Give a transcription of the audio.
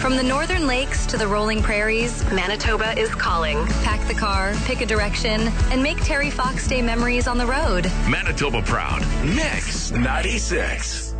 From the northern lakes to the rolling prairies, Manitoba is calling. Pack the car, pick a direction, and make Terry Fox Day memories on the road. Manitoba proud. Mix 96.